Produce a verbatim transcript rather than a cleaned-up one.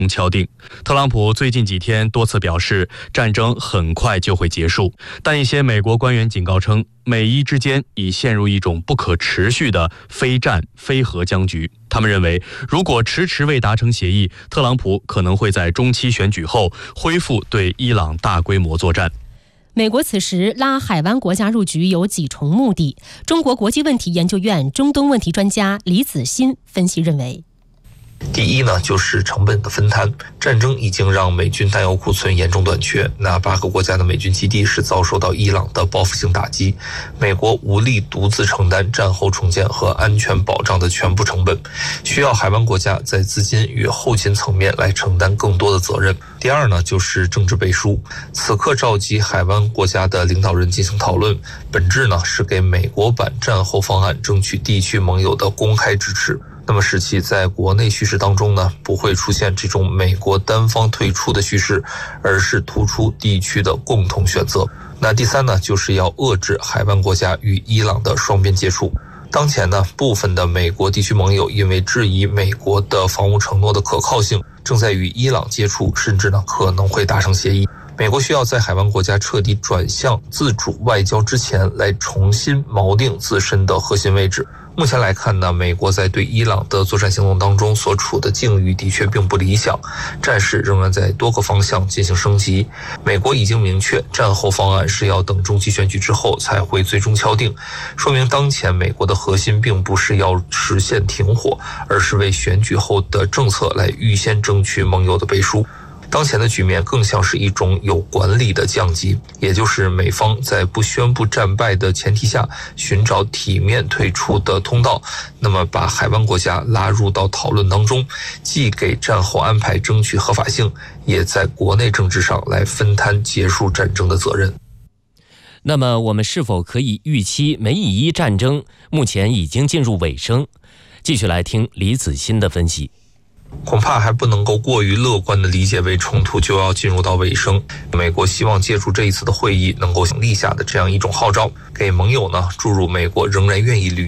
敲定。特朗普最近几天多次表示，战争很快就会结束，但一些美国官员警告称，美伊之间已陷入一种不可持续的非战非核僵局。他们认为，如果迟迟未达成协议，特朗普可能会在中期选举后恢复对伊朗大规模作战。 美国此时拉海湾国家入局有几重目的。中国国际问题研究院中东问题专家李子欣分析认为， 第一呢，就是成本的分摊。战争已经让美军弹药库存严重短缺，那八个国家的美军基地是遭受到伊朗的报复性打击，美国无力独自承担战后重建和安全保障的全部成本，需要海湾国家在资金与后勤层面来承担更多的责任。第二呢，就是政治背书。此刻召集海湾国家的领导人进行讨论，本质呢是给美国版战后方案争取地区盟友的公开支持。那么使其在国内叙事当中呢，不会出现这种美国单方退出的叙事，而是突出地区的共同选择。那第三呢，就是要遏制海湾国家与伊朗的双边接触。当前呢，部分的美国地区盟友因为质疑美国的防务承诺的可靠性，正在与伊朗接触，甚至呢可能会达成协议。美国需要在海湾国家彻底转向自主外交之前，来重新锚定自身的核心位置。目前来看呢，美国在对伊朗的作战行动当中所处的境遇的确并不理想，战事仍然在多个方向进行升级。美国已经明确，战后方案是要等中期选举之后才会最终敲定，说明当前美国的核心并不是要实现停火，而是为选举后的政策来预先争取盟友的背书。当前的局面更像是一种有管理的降级，也就是美方在不宣布战败的前提下，寻找体面退出的通道，那么把海湾国家拉入到讨论当中，既给战后安排争取合法性，也在国内政治上来分摊结束战争的责任。 那么我们是否可以预期美以伊战争目前已经进入尾声？继续来听李子欣的分析。 恐怕还不能够过于乐观的理解为冲突就要进入到尾声。美国希望借助这一次的会议能够立下的这样一种号召，给盟友呢注入美国仍然愿意履